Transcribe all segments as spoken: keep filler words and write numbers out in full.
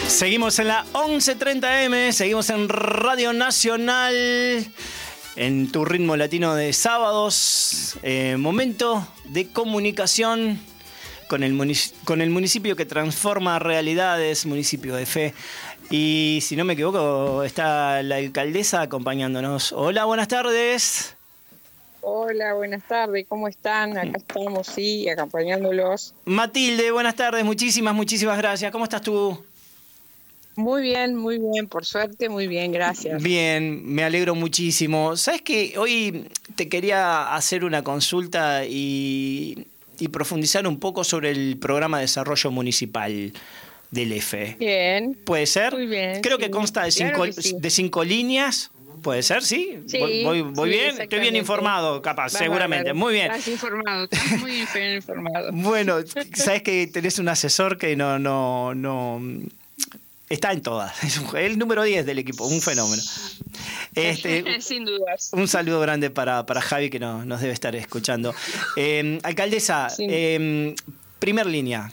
Seguimos en la once treinta eme, seguimos en Radio Nacional, en tu ritmo latino de sábados. Eh, momento de comunicación con el, munic- con el municipio que transforma realidades, municipio de fe. Y si no me equivoco, está la alcaldesa acompañándonos. Hola, buenas tardes. Hola, buenas tardes, ¿cómo están? Acá estamos, sí, acompañándolos. Matilde, buenas tardes, muchísimas, muchísimas gracias. ¿Cómo estás tú? Muy bien, muy bien, por suerte, muy bien, gracias. Bien, me alegro muchísimo. ¿Sabes qué? Hoy te quería hacer una consulta y, y profundizar un poco sobre el programa de desarrollo municipal del E F E. Bien. ¿Puede ser? Muy bien. Creo sí, que consta de cinco, claro que sí. de cinco líneas. ¿Puede ser? ¿Sí? Sí, ¿Voy, voy, voy sí, bien? Estoy bien informado, capaz, Va, seguramente. bárbaro. Muy bien. Estás informado, estás muy bien informado. Bueno, sabes que tenés un asesor que no, no, no está en todas. Es un- el número diez del equipo, un fenómeno. Este, Sin dudas. un saludo grande para, para Javi, que no, nos debe estar escuchando. Eh, alcaldesa, Sí. eh, primer línea,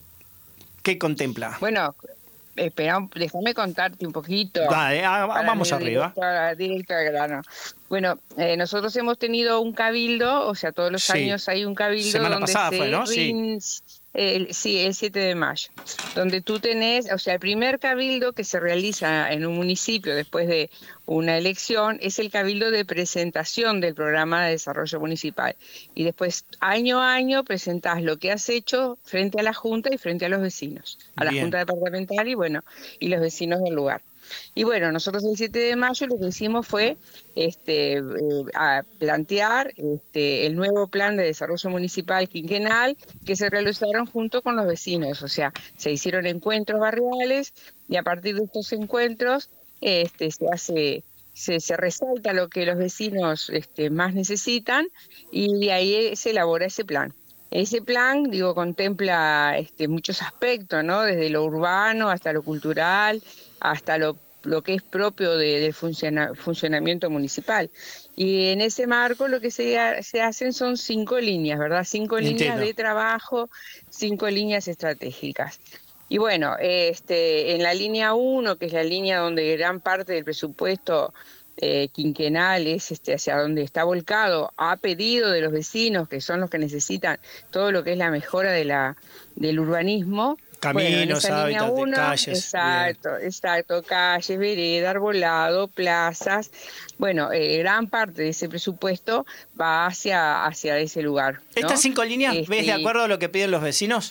¿qué contempla? Bueno, espera, déjame contarte un poquito. Dale, ah, Para vamos ir arriba. Directo, a- directo al grano. Bueno, eh, nosotros hemos tenido un cabildo, o sea, todos los Sí. años hay un cabildo Semana donde pasada se fue, ¿no? Sí. rin- el, sí, el siete de mayo, donde tú tenés, o sea, el primer cabildo que se realiza en un municipio después de una elección es el cabildo de presentación del programa de desarrollo municipal. Y después, año a año, presentás lo que has hecho frente a la Junta y frente a los vecinos, a la Bien. Junta departamental y, bueno, y los vecinos del lugar. Y bueno, nosotros el siete de mayo lo que hicimos fue este, eh, a plantear este, el nuevo plan de desarrollo municipal quinquenal que se realizaron junto con los vecinos. O sea, se hicieron encuentros barriales y a partir de estos encuentros este, se hace, se, se resalta lo que los vecinos este, más necesitan y de ahí se elabora ese plan. Ese plan, digo, contempla este, muchos aspectos, ¿no? Desde lo urbano hasta lo cultural, hasta lo, lo que es propio de- del funciona- funcionamiento municipal. Y en ese marco lo que se, ha- se hacen son cinco líneas, ¿verdad? Cinco líneas Entiendo. de trabajo, cinco líneas estratégicas. Y bueno, este, en la línea uno, que es la línea donde gran parte del presupuesto eh, quinquenal es este, hacia donde está volcado, a pedido de los vecinos, que son los que necesitan todo lo que es la mejora de la, del urbanismo. Bueno, en Caminos, esa línea hábitats de uno, calles. exacto, exacto, calles, vereda, arbolado, plazas. Bueno, eh, gran parte de ese presupuesto va hacia, hacia ese lugar, Bien. ¿no? ¿Estas cinco líneas Este, ves de acuerdo a lo que piden los vecinos?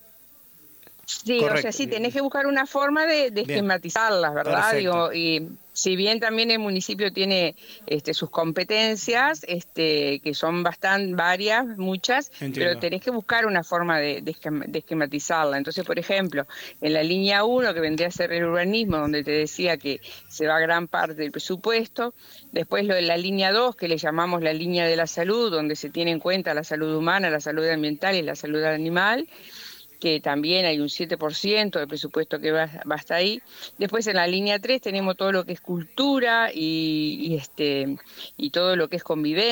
Sí, Correcto. o sea, sí, tenés que buscar una forma de, de Bien. esquematizarlas, ¿verdad? Perfecto. Digo, y si bien también el municipio tiene este, sus competencias, este, que son bastante varias, muchas, Entiendo. pero tenés que buscar una forma de, de esquema- de esquematizarla. Entonces, por ejemplo, en la línea uno, que vendría a ser el urbanismo, donde te decía que se va gran parte del presupuesto, después lo de la línea dos, que le llamamos la línea de la salud, donde se tiene en cuenta la salud humana, la salud ambiental y la salud animal, que también hay un siete por ciento del presupuesto que va, va hasta ahí. Después en la línea tres tenemos todo lo que es cultura y, y, este, y todo lo que es convivencia.